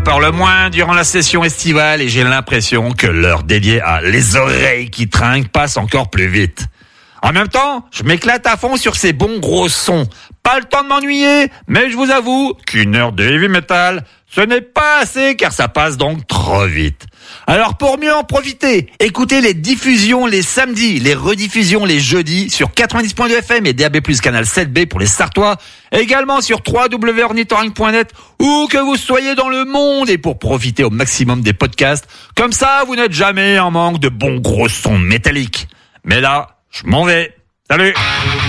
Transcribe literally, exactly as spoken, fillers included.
parle moins durant la session estivale et j'ai l'impression que l'heure dédiée à les oreilles qui trinquent passe encore plus vite. En même temps, je m'éclate à fond sur ces bons gros sons. Pas le temps de m'ennuyer, mais je vous avoue qu'une heure de heavy metal, ce n'est pas assez car ça passe donc trop vite. Alors pour mieux en profiter, écoutez les diffusions les samedis, les rediffusions les jeudis sur quatre-vingt-dix point deux F M et D A B plus, canal sept B pour les Sartois, également sur w w w point ornithorynque point net où que vous soyez dans le monde et pour profiter au maximum des podcasts. Comme ça, vous n'êtes jamais en manque de bons gros sons métalliques. Mais là, je m'en vais. Salut!